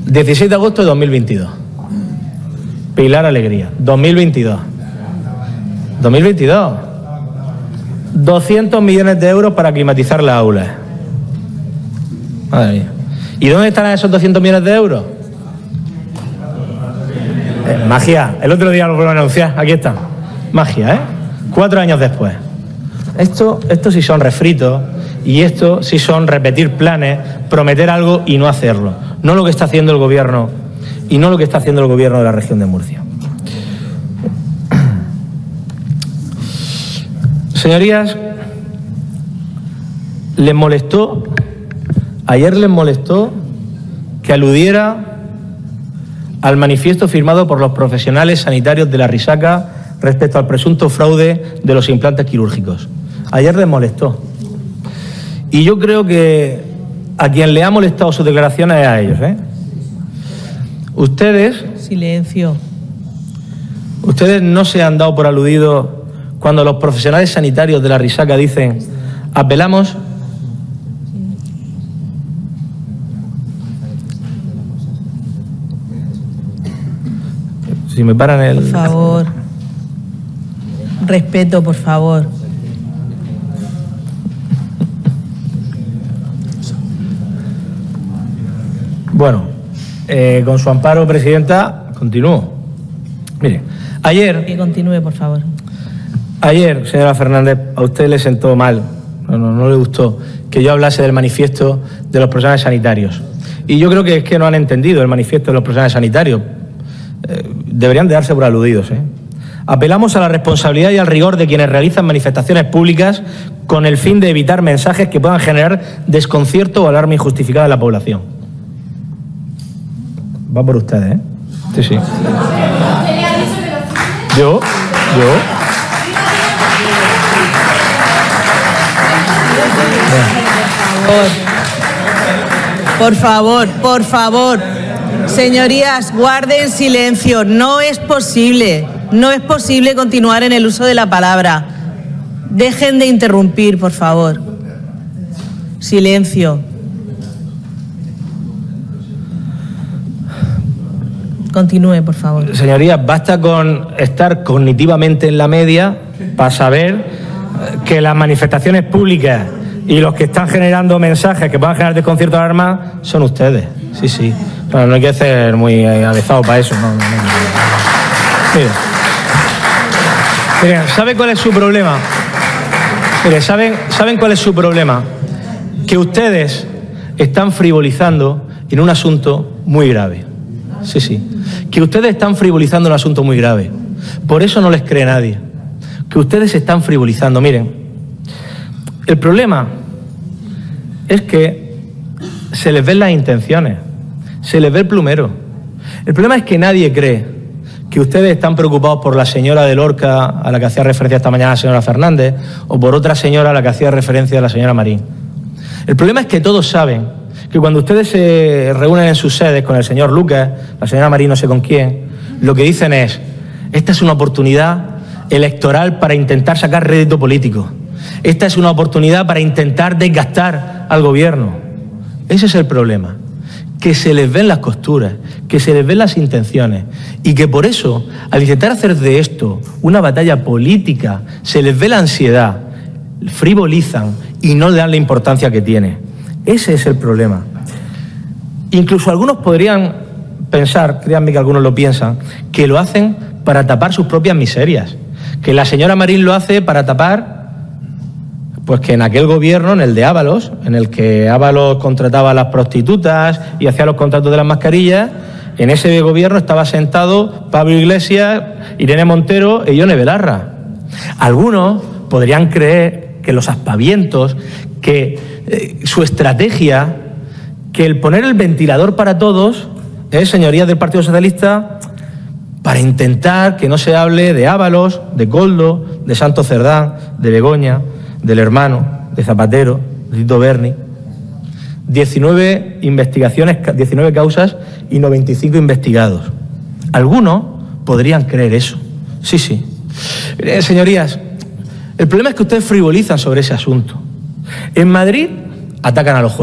16 de agosto de 2022. Pilar Alegría, 2022. 2022. 200 millones de euros para climatizar las aulas. Madre mía. ¿Y dónde están esos 200 millones de euros? Magia. El otro día lo vuelvo a anunciar. Aquí está. Magia, ¿eh? 4 años después. Esto sí son refritos y esto sí son repetir planes, prometer algo y no hacerlo. No lo que está haciendo el gobierno y no lo que está haciendo el gobierno de la región de Murcia. Señorías, ayer les molestó que aludiera al manifiesto firmado por los profesionales sanitarios de la Risaca respecto al presunto fraude de los implantes quirúrgicos. Ayer les molestó. Y yo creo que a quien le ha molestado sus declaraciones es a ellos, ¿eh? Silencio. Ustedes no se han dado por aludidos cuando los profesionales sanitarios de la Risaca dicen: apelamos. Si me paran el... Por favor. Respeto, por favor. Bueno, con su amparo, presidenta, continúo. Mire, ayer... Que continúe, por favor. Ayer, señora Fernández, a usted le sentó mal, no le gustó que yo hablase del manifiesto de los profesionales sanitarios. Y yo creo que es que no han entendido el manifiesto de los profesionales sanitarios. Deberían de darse por aludidos, ¿eh? Apelamos a la responsabilidad y al rigor de quienes realizan manifestaciones públicas con el fin de evitar mensajes que puedan generar desconcierto o alarma injustificada en la población. Va por ustedes, ¿eh? Sí, sí. Yo. Por favor. Señorías, guarden silencio. No es posible continuar en el uso de la palabra. Dejen de interrumpir, por favor. Silencio. Continúe, por favor. Señorías, basta con estar cognitivamente en la media para saber que las manifestaciones públicas y los que están generando mensajes que puedan generar desconcierto o alarma son ustedes. Sí. Pero no hay que ser muy avezado para eso. No. Miren, ¿saben cuál es su problema? Miren, ¿saben cuál es su problema? Que ustedes están frivolizando en un asunto muy grave. Sí. Que ustedes están frivolizando un asunto muy grave. Por eso no les cree nadie. Que ustedes están frivolizando. Miren, el problema es que se les ven las intenciones, se les ve el plumero. El problema es que nadie cree que ustedes están preocupados por la señora de Lorca, a la que hacía referencia esta mañana la señora Fernández, o por otra señora a la que hacía referencia la señora Marín. El problema es que todos saben que cuando ustedes se reúnen en sus sedes con el señor Lucas, la señora Marín no sé con quién, lo que dicen es: esta es una oportunidad electoral para intentar sacar rédito político. Esta es una oportunidad para intentar desgastar al gobierno. Ese es el problema. Que se les ven las costuras, que se les ven las intenciones y que por eso, al intentar hacer de esto una batalla política, se les ve la ansiedad, frivolizan y no le dan la importancia que tiene. Ese es el problema. Incluso algunos podrían pensar, créanme que algunos lo piensan, que lo hacen para tapar sus propias miserias, que la señora Marín lo hace para tapar, pues que en aquel gobierno, en el de Ábalos, en el que Ábalos contrataba a las prostitutas y hacía los contratos de las mascarillas, en ese gobierno estaba sentado Pablo Iglesias, Irene Montero e Ione Belarra. Algunos podrían creer que los aspavientos, que su estrategia, que el poner el ventilador para todos es, señorías del Partido Socialista, para intentar que no se hable de Ábalos, de Koldo, de Santos Cerdán, de Begoña, del hermano, de Zapatero, de Tito Berni. 19 investigaciones, 19 causas y 95 investigados. Algunos podrían creer eso. Sí. Señorías, el problema es que ustedes frivolizan sobre ese asunto. En Madrid atacan a los jueces.